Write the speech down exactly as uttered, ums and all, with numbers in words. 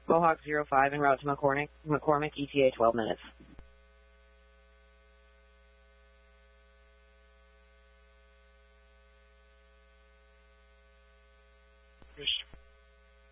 Mohawk zero five en route to McCormick, McCormick, E T A twelve minutes.